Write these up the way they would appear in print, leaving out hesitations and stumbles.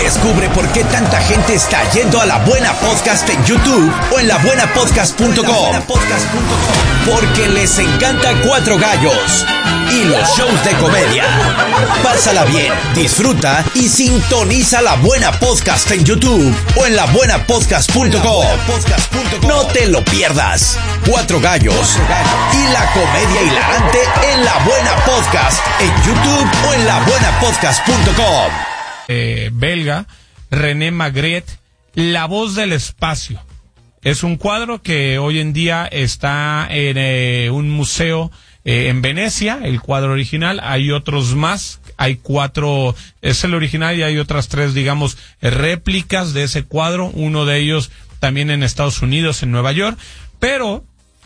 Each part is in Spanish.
Descubre por qué tanta gente está yendo a La Buena Podcast en YouTube o en labuenapodcast.com. Porque les encanta Cuatro Gallos y los shows de comedia. Pásala bien, disfruta y sintoniza La Buena Podcast en YouTube o en labuenapodcast.com. No te lo pierdas. Cuatro Gallos y la comedia hilarante en La Buena Podcast en YouTube o en labuenapodcast.com. Belga, René Magritte, La Voz del Espacio. Es un cuadro que hoy en día está en un museo en Venecia, el cuadro original. Hay otros más, hay 4, es el original y hay otras 3, digamos, réplicas de ese cuadro, uno de ellos también en Estados Unidos, en Nueva York. Pero,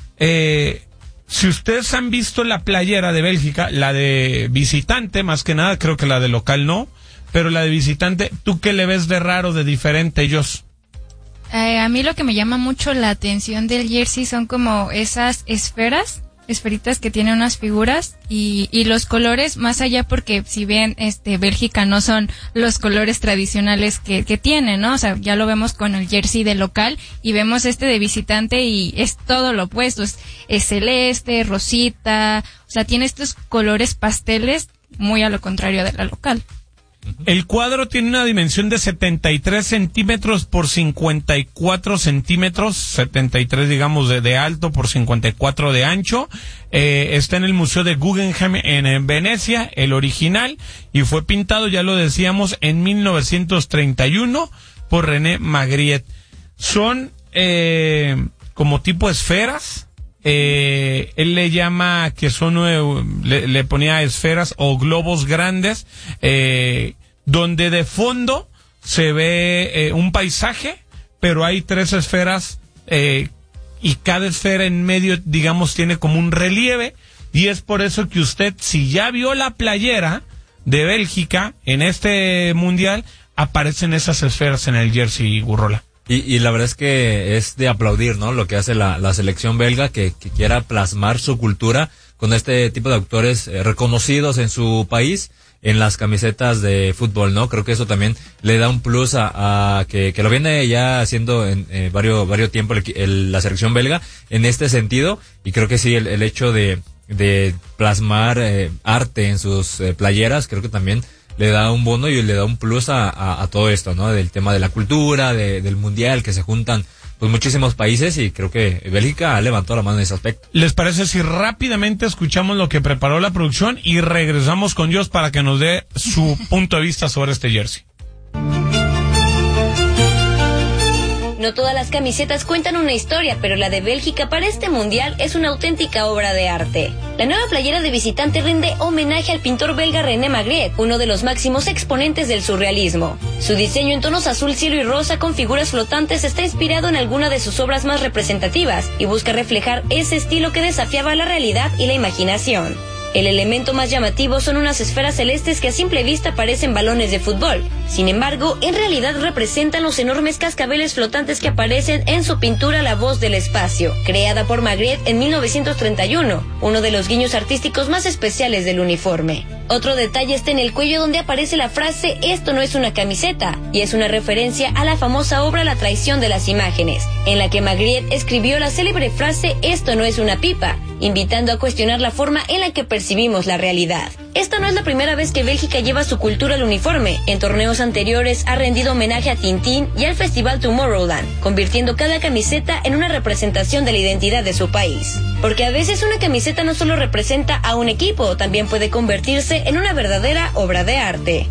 si ustedes han visto la playera de Bélgica, la de visitante, más que nada, creo que la de local no, pero la de visitante, ¿tú qué le ves de raro, de diferente, ellos? A mí lo que me llama mucho la atención del jersey son como esas esferitas que tienen unas figuras y los colores, más allá porque si bien Bélgica no son los colores tradicionales que tiene, ¿no? O sea, ya lo vemos con el jersey de local y vemos de visitante y es todo lo opuesto, es celeste, rosita, o sea, tiene estos colores pasteles muy a lo contrario de la local. El cuadro tiene una dimensión de 73 centímetros por 54 centímetros, 73 digamos de alto por 54 de ancho. Está en el Museo de Guggenheim en Venecia, el original, y fue pintado, ya lo decíamos, en 1931 por René Magritte. Son como tipo esferas. Él le llama que son, le ponía esferas o globos grandes, donde de fondo se ve un paisaje, pero hay 3 esferas, y cada esfera en medio, digamos, tiene como un relieve, y es por eso que usted, si ya vio la playera de Bélgica en este mundial, aparecen esas esferas en el jersey, Gurrola. Y la verdad es que es de aplaudir, ¿no? Lo que hace la selección belga, que quiera plasmar su cultura con este tipo de actores reconocidos en su país, en las camisetas de fútbol, ¿no? Creo que eso también le da un plus a que lo viene ya haciendo en varios tiempo la selección belga en este sentido, y creo que sí, el hecho de plasmar arte en sus playeras, creo que también le da un bono y le da un plus a todo esto, ¿no? Del tema de la cultura, del mundial, que se juntan pues muchísimos países, y creo que Bélgica ha levantado la mano en ese aspecto. ¿Les parece si rápidamente escuchamos lo que preparó la producción y regresamos con Jos para que nos dé su punto de vista sobre este jersey? No todas las camisetas cuentan una historia, pero la de Bélgica para este mundial es una auténtica obra de arte. La nueva playera de visitante rinde homenaje al pintor belga René Magritte, uno de los máximos exponentes del surrealismo. Su diseño en tonos azul, cielo y rosa con figuras flotantes está inspirado en alguna de sus obras más representativas y busca reflejar ese estilo que desafiaba la realidad y la imaginación. El elemento más llamativo son unas esferas celestes que a simple vista parecen balones de fútbol. Sin embargo, en realidad representan los enormes cascabeles flotantes que aparecen en su pintura La Voz del Espacio, creada por Magritte en 1931, uno de los guiños artísticos más especiales del uniforme. Otro detalle está en el cuello, donde aparece la frase "Esto no es una camiseta", y es una referencia a la famosa obra La traición de las imágenes, en la que Magritte escribió la célebre frase "Esto no es una pipa", invitando a cuestionar la forma en la que percibimos la realidad. Esta no es la primera vez que Bélgica lleva su cultura al uniforme. En torneos anteriores ha rendido homenaje a Tintín y al Festival Tomorrowland, convirtiendo cada camiseta en una representación de la identidad de su país. Porque a veces una camiseta no solo representa a un equipo, también puede convertirse en una verdadera obra de arte.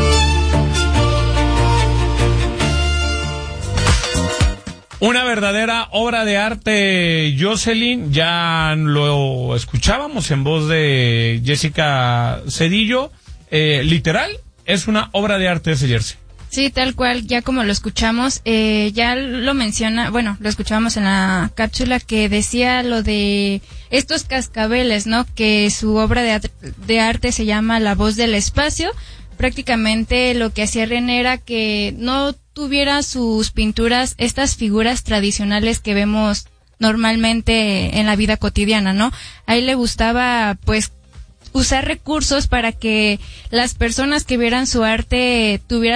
Una verdadera obra de arte, Jocelyn. Ya lo escuchábamos en voz de Jessica Cedillo. Literal, es una obra de arte ese jersey. Sí, tal cual, ya como lo escuchamos, ya lo menciona, bueno, lo escuchábamos en la cápsula que decía lo de estos cascabeles, ¿no? Que su obra de arte se llama La Voz del Espacio. Prácticamente lo que hacía René era que no tuviera sus pinturas estas figuras tradicionales que vemos normalmente en la vida cotidiana, ¿no? A él le gustaba, pues, usar recursos para que las personas que vieran su arte tuvieran